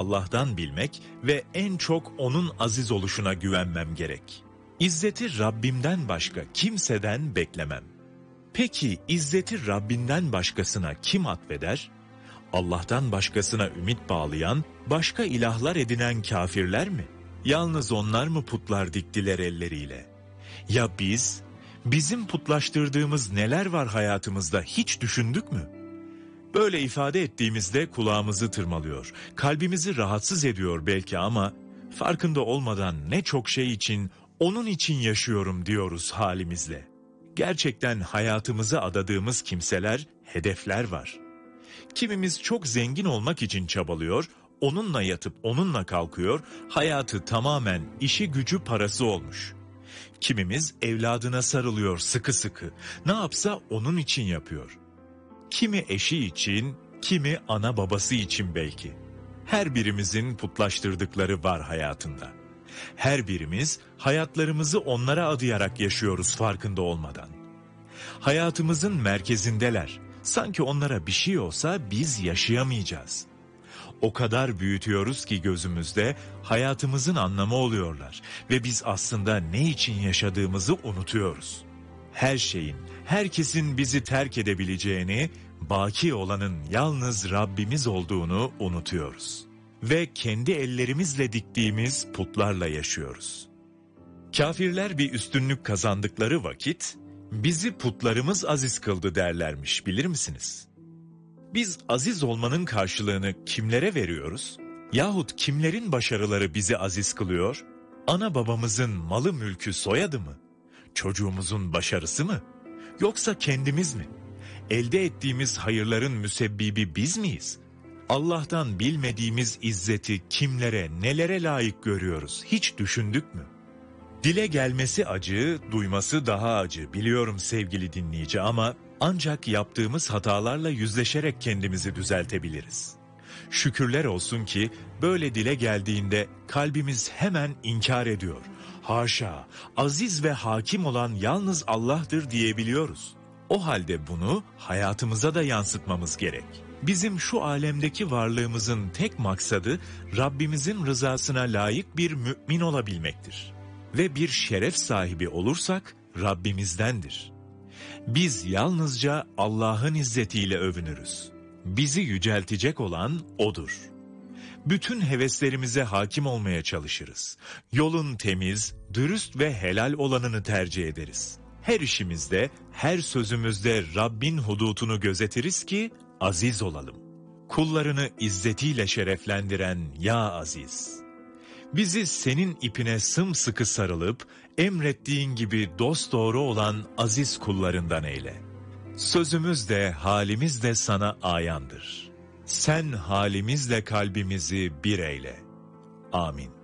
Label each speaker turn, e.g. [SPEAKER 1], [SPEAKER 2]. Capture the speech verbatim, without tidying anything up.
[SPEAKER 1] Allah'tan bilmek ve en çok O'nun aziz oluşuna güvenmem gerek. İzzeti Rabbimden başka kimseden beklemem. Peki izzeti Rabbinden başkasına kim atfeder? Allah'tan başkasına ümit bağlayan, başka ilahlar edinen kafirler mi? Yalnız onlar mı putlar diktiler elleriyle? Ya biz, bizim putlaştırdığımız neler var hayatımızda hiç düşündük mü? Böyle ifade ettiğimizde kulağımızı tırmalıyor, kalbimizi rahatsız ediyor belki ama farkında olmadan ne çok şey için, onun için yaşıyorum diyoruz halimizle. Gerçekten hayatımızı adadığımız kimseler, hedefler var. Kimimiz çok zengin olmak için çabalıyor, onunla yatıp onunla kalkıyor, hayatı tamamen işi gücü parası olmuş. Kimimiz evladına sarılıyor sıkı sıkı, ne yapsa onun için yapıyor. Kimi eşi için, kimi ana babası için belki. Her birimizin putlaştırdıkları var hayatında. Her birimiz hayatlarımızı onlara adayarak yaşıyoruz farkında olmadan. Hayatımızın merkezindeler. Sanki onlara bir şey olsa biz yaşayamayacağız. O kadar büyütüyoruz ki gözümüzde hayatımızın anlamı oluyorlar ve biz aslında ne için yaşadığımızı unutuyoruz. Her şeyin, herkesin bizi terk edebileceğini, baki olanın yalnız Rabbimiz olduğunu unutuyoruz. Ve kendi ellerimizle diktiğimiz putlarla yaşıyoruz. Kafirler bir üstünlük kazandıkları vakit, bizi putlarımız aziz kıldı derlermiş, bilir misiniz? Biz aziz olmanın karşılığını kimlere veriyoruz? Yahut kimlerin başarıları bizi aziz kılıyor? Ana babamızın malı mülkü soyadı mı? Çocuğumuzun başarısı mı? Yoksa kendimiz mi? Elde ettiğimiz hayırların müsebbibi biz miyiz? Allah'tan bilmediğimiz izzeti kimlere, nelere layık görüyoruz, hiç düşündük mü? Dile gelmesi acı, duyması daha acı, biliyorum sevgili dinleyici ama ancak yaptığımız hatalarla yüzleşerek kendimizi düzeltebiliriz. Şükürler olsun ki böyle dile geldiğinde kalbimiz hemen inkar ediyor. Haşa, aziz ve hakim olan yalnız Allah'tır diyebiliyoruz. O halde bunu hayatımıza da yansıtmamız gerek. Bizim şu alemdeki varlığımızın tek maksadı Rabbimizin rızasına layık bir mümin olabilmektir. Ve bir şeref sahibi olursak Rabbimizdendir. Biz yalnızca Allah'ın izzetiyle övünürüz. Bizi yüceltecek olan O'dur. Bütün heveslerimize hakim olmaya çalışırız. Yolun temiz, dürüst ve helal olanını tercih ederiz. Her işimizde, her sözümüzde Rabbin hudutunu gözetiriz ki aziz olalım. Kullarını izzetiyle şereflendiren ya aziz. Bizi senin ipine sımsıkı sarılıp, emrettiğin gibi dosdoğru olan aziz kullarından eyle. Sözümüz de halimiz de sana ayandır. Sen halimizle kalbimizi bir eyle. Amin.